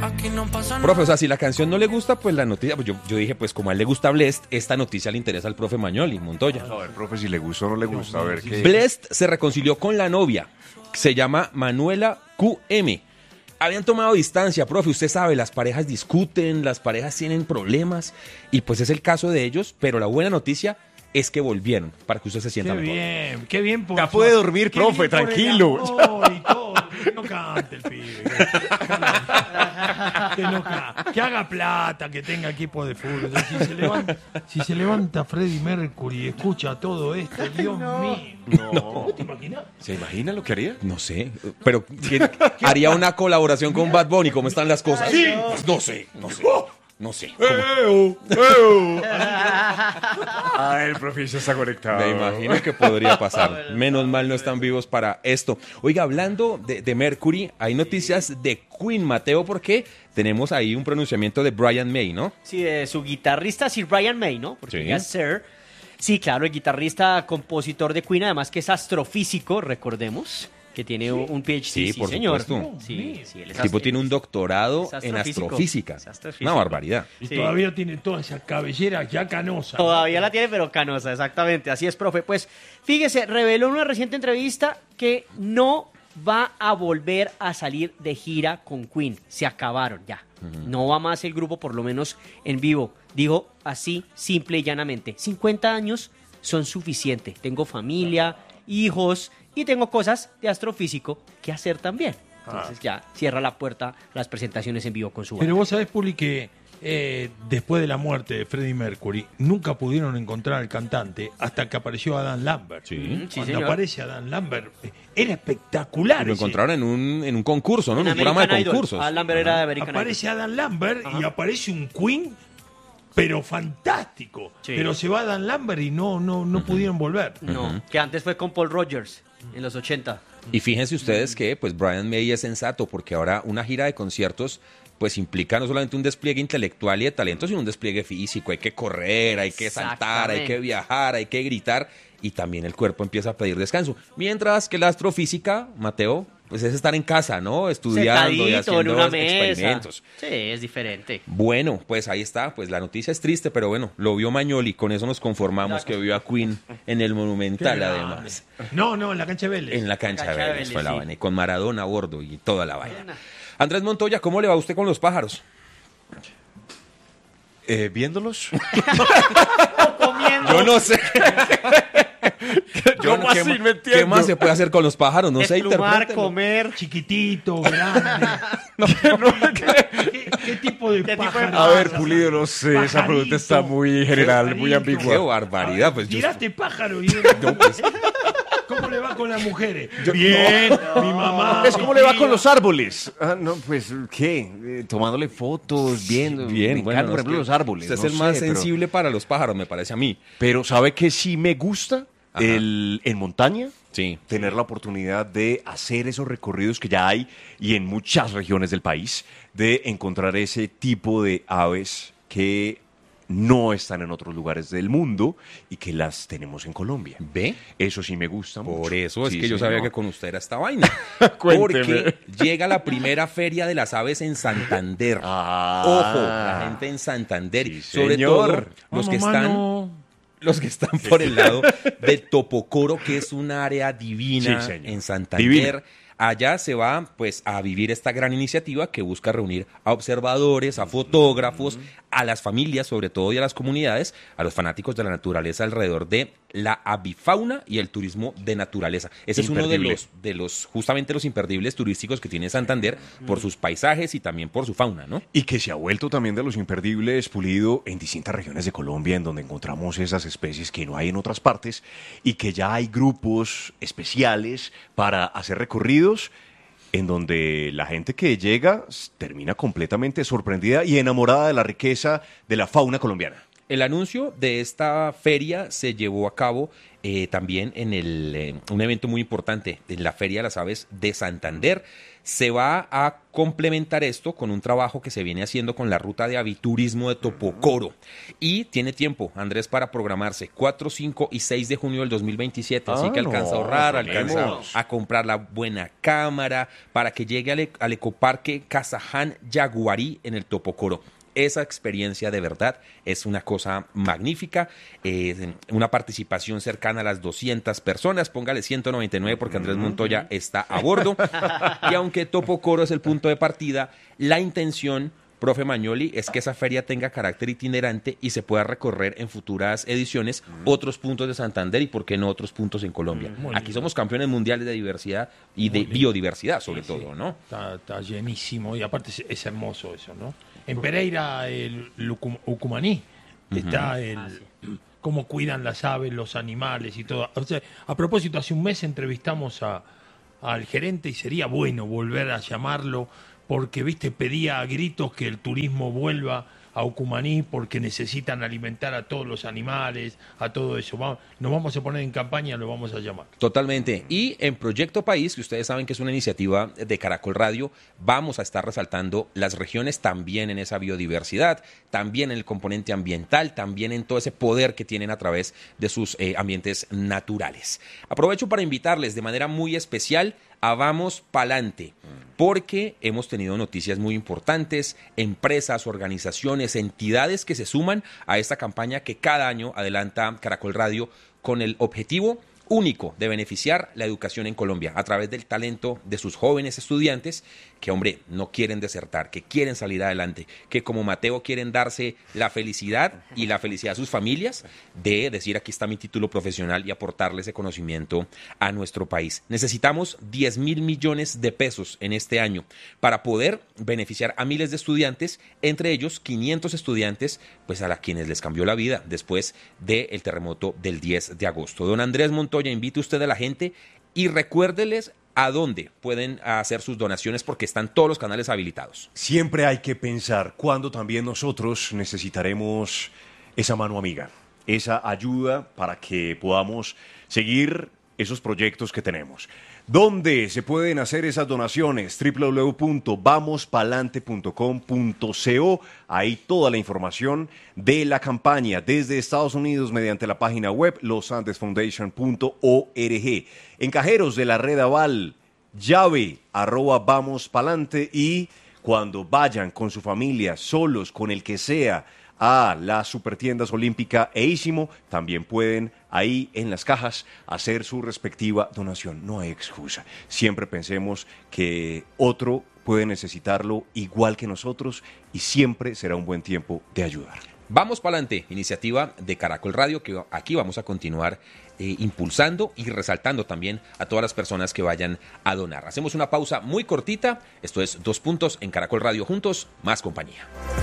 Aquí no pasa nada. Profe, o sea, si la canción no le gusta, pues la noticia, pues yo dije, pues como a él le gusta Blessed, esta noticia le interesa al profe Mañoli, Montoya. A ver, profe, si le gusta o no le gusta, a ver qué. Blessed se reconcilió con la novia, se llama Manuela QM. Habían tomado distancia, profe, usted sabe, las parejas discuten, las parejas tienen problemas, y pues es el caso de ellos, pero la buena noticia es que volvieron, para que usted se sienta mejor. Qué bien. Ya puede dormir, qué profe, bien por el tranquilo. amor y todo. No cante el pibe. Que haga plata, que tenga equipo de fútbol. Si se levanta Freddie Mercury y escucha todo esto, Dios mío. No. ¿Te imaginas? ¿Se imagina lo que haría? No sé, pero haría una colaboración con Bad Bunny, ¿cómo están las cosas? Sí. Pues no sé. No sé. Ah, el profe ya está conectado. Me imagino que podría pasar. Menos mal no están vivos para esto. Oiga, hablando de Mercury, hay noticias de Queen, Mateo, porque tenemos ahí un pronunciamiento de Brian May, ¿no? Sí, de su guitarrista Sir Brian May, ¿no? Porque Sí. ya es Sir. Sí, claro, el guitarrista, compositor de Queen, además que es astrofísico, recordemos, que tiene un PhD. Sí, por señor. supuesto. Sí, él El tipo tiene un doctorado es en astrofísico. astrofísica. Es astrofísico. Una barbaridad. Y Sí. todavía tiene toda esa cabellera ya canosa. Todavía la tiene, pero canosa, exactamente. Así es, profe. Pues fíjese, reveló en una reciente entrevista que no va a volver a salir de gira con Queen. Se acabaron ya. No va más el grupo, por lo menos en vivo. Dijo así, simple y llanamente. 50 años son suficientes. Tengo familia, hijos y tengo cosas de astrofísico que hacer también. Entonces ya cierra la puerta a las presentaciones en vivo con su banda. Pero vos sabés, Puli, que después de la muerte de Freddie Mercury, nunca pudieron encontrar al cantante hasta que apareció Adam Lambert. Sí. Sí, Cuando señor. aparece Adam Lambert, era espectacular. Lo ese. encontraron en un concurso, ¿no? En En un programa de American Idol. concursos. Alan Lambert era de American Aparece Idol. Adam Lambert y aparece un Queen, pero fantástico. Sí. Pero se va Adam Lambert y no pudieron volver. No, que antes fue con Paul Rogers en los 80. Y fíjense ustedes que pues Brian May es sensato, porque ahora una gira de conciertos pues implica no solamente un despliegue intelectual y de talento, sino un despliegue físico. Hay que correr, hay que saltar, hay que Exactamente. viajar, hay que gritar, y también el cuerpo empieza a pedir descanso. Mientras que la astrofísica, Mateo, pues es estar en casa, ¿no? Estudiando y Sentadito en haciendo una mesa. experimentos. Sí, es diferente. Bueno, pues ahí está, pues la noticia es triste, pero bueno, lo vio Mañoli, con eso nos conformamos, que vio a Queen en el Monumental, Qué además. No, en la cancha de Vélez. En la cancha de Vélez fue la sí. vaina, y con Maradona a bordo y toda la vaina. Andrés Montoya, ¿cómo le va a usted con los pájaros? ¿Viéndolos? Comiendo. Yo no sé. ¿Cómo así? No entiendo. ¿Qué más se puede hacer con los pájaros? No sé, Desplumar, interprételo. comer. Chiquitito, grande. ¿Qué tipo de ¿Qué tipo de pájaro? A ver, vas Pulido, no sé, esa pregunta está muy general, muy pajarito. Qué ambigua. barbaridad, pues yo... Tiraste pájaro y ¿cómo le va con las mujeres? Bien, mi mamá. Es mi como le va tía. con los árboles. Ah, no, pues, ¿qué? Tomándole fotos, viendo. Bien, me bueno, encantan, por es ejemplo, que los árboles. Usted es no el más sé, pero- sensible para los pájaros, me parece a mí. Pero ¿sabe que sí me gusta? Ajá. En montaña, Sí. tener la oportunidad de hacer esos recorridos que ya hay y en muchas regiones del país, de encontrar ese tipo de aves que no están en otros lugares del mundo y que las tenemos en Colombia. ¿Ve? Eso sí me gusta mucho. Por eso es Sí, que yo señor. sabía que con usted era esta vaina. Cuénteme. Porque llega la primera feria de las aves en Santander. Ah. Ojo, la gente en Santander. Sí, sobre señor. todo los que Vamos, están... mano. Los que están por el lado de Topocoro, que es un área divina Sí, señor. en Santander. Divina. Allá se va pues a vivir esta gran iniciativa que busca reunir a observadores, a fotógrafos, a las familias sobre todo y a las comunidades, a los fanáticos de la naturaleza alrededor de la avifauna y el turismo de naturaleza. Ese es uno Imperdible. de los justamente los imperdibles turísticos que tiene Santander por sus paisajes y también por su fauna, ¿no? Y que se ha vuelto también de los imperdibles, Pulido, en distintas regiones de Colombia, en donde encontramos esas especies que no hay en otras partes y que ya hay grupos especiales para hacer recorridos en donde la gente que llega termina completamente sorprendida y enamorada de la riqueza de la fauna colombiana. El anuncio de esta feria se llevó a cabo también en un evento muy importante, en la Feria de las Aves de Santander. Se va a complementar esto con un trabajo que se viene haciendo con la ruta de aviturismo de Topocoro. Y tiene tiempo, Andrés, para programarse 4, 5 y 6 de junio del 2027. Así que alcanza a ahorrar, alcanza tenemos. a comprar la buena cámara para que llegue al ecoparque Casaján Yaguarí en el Topocoro. Esa experiencia de verdad es una cosa magnífica, una participación cercana a las 200 personas, póngale 199 porque Andrés Montoya está a bordo, y aunque Topocoro es el punto de partida, la intención, profe Magnoli, es que esa feria tenga carácter itinerante y se pueda recorrer en futuras ediciones otros puntos de Santander y por qué no otros puntos en Colombia. Muy Aquí lindo. somos campeones mundiales de diversidad y de lindo. biodiversidad sobre todo, ¿no? Está llenísimo y aparte es hermoso eso, ¿no? En Pereira, el Ucumaní, está cómo cuidan las aves, los animales y todo. O sea, a propósito, hace un mes entrevistamos al gerente y sería bueno volver a llamarlo porque, viste, pedía a gritos que el turismo vuelva a Ucumaní porque necesitan alimentar a todos los animales, a todo eso. Nos vamos a poner en campaña, lo vamos a llamar. Totalmente. Y en Proyecto País, que ustedes saben que es una iniciativa de Caracol Radio, vamos a estar resaltando las regiones también en esa biodiversidad, también en el componente ambiental, también en todo ese poder que tienen a través de sus ambientes naturales. Aprovecho para invitarles de manera muy especial a Vamos Palante, porque hemos tenido noticias muy importantes, empresas, organizaciones, entidades que se suman a esta campaña que cada año adelanta Caracol Radio con el objetivo único de beneficiar la educación en Colombia a través del talento de sus jóvenes estudiantes que, hombre, no quieren desertar, que quieren salir adelante, que como Mateo quieren darse la felicidad y la felicidad a sus familias de decir aquí está mi título profesional y aportarle ese conocimiento a nuestro país. Necesitamos 10.000 millones de pesos en este año para poder beneficiar a miles de estudiantes, entre ellos 500 estudiantes, pues a quienes les cambió la vida después del terremoto del 10 de agosto. Don Andrés Montoya, invite usted a la gente y recuérdeles a dónde pueden hacer sus donaciones porque están todos los canales habilitados. Siempre hay que pensar cuándo también nosotros necesitaremos esa mano amiga, esa ayuda para que podamos seguir esos proyectos que tenemos. ¿Dónde se pueden hacer esas donaciones? www.vamospalante.com.co. Ahí toda la información de la campaña desde Estados Unidos mediante la página web losandesfoundation.org. En cajeros de la red Aval, llave @vamospalante, y cuando vayan con su familia, solos, con el que sea, a las supertiendas Olímpica e Ísimo, también pueden ahí en las cajas hacer su respectiva donación. No hay excusa. Siempre pensemos que otro puede necesitarlo igual que nosotros y siempre será un buen tiempo de ayudar. Vamos Palante, iniciativa de Caracol Radio que aquí vamos a continuar impulsando y resaltando también a todas las personas que vayan a donar. Hacemos una pausa muy cortita. Esto es 2 Puntos en Caracol Radio. Juntos, más compañía.